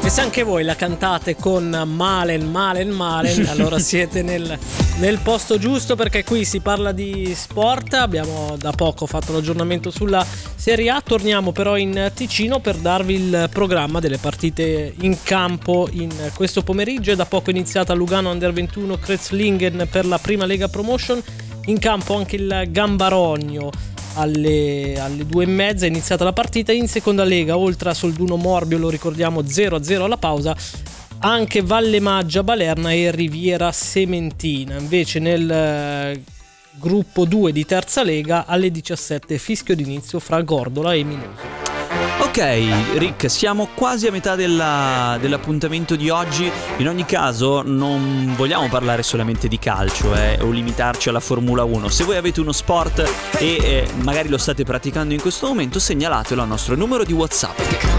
E se anche voi la cantate con Malen, allora siete nel posto giusto, perché qui si parla di sport. Abbiamo da poco fatto l'aggiornamento sulla Serie A, torniamo però in Ticino per darvi il programma delle partite in campo in questo pomeriggio. È da poco iniziata Lugano Under 21 Kreuzlingen per la prima Lega Promotion, in campo anche il Gambarogno. Alle 2:30 è iniziata la partita. In seconda lega, oltre a Solduno Morbio, lo ricordiamo, 0-0 alla pausa, anche Valle Maggia Balerna e Riviera Sementina. Invece nel gruppo 2 di terza lega alle 17 fischio d'inizio fra Gordola e Minoso. Ok Rick, siamo quasi a metà dell'appuntamento di oggi. In ogni caso non vogliamo parlare solamente di calcio o limitarci alla Formula 1. Se voi avete uno sport e magari lo state praticando in questo momento, segnalatelo al nostro numero di WhatsApp